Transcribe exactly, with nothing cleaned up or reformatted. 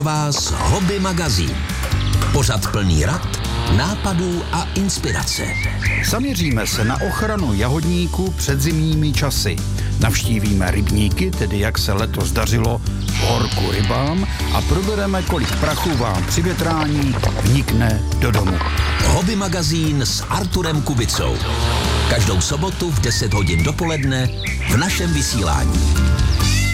vás Hobby magazín. Pořad plný rad, nápadů a inspirace. Zaměříme se na ochranu jahodníků před zimními časy. Navštívíme rybníky, tedy jak se letos dařilo v horku rybám, a probereme, kolik prachu vám při větrání vnikne do domu. Hobby magazín s Arturem Kubicou. Každou sobotu v deset hodin dopoledne v našem vysílání.